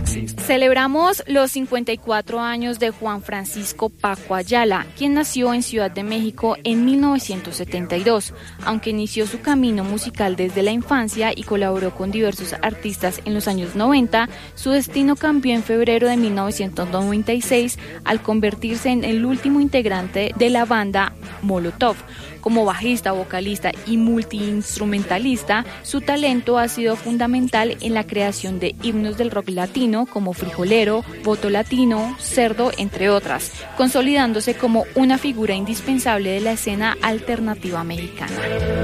Celebramos los 54 años de Juan Francisco Paco Ayala, quien nació en Ciudad de México en 1972. Aunque inició su camino musical desde la infancia y colaboró con diversos artistas en los años 90, su destino cambió en febrero de 1996 al convertirse en el último integrante de la banda Molotov. Como bajista, vocalista y multiinstrumentalista, su talento ha sido fundamental en la creación de himnos del rock latino como Frijolero, Voto Latino, Cerdo, entre otras, consolidándose como una figura indispensable de la escena alternativa mexicana.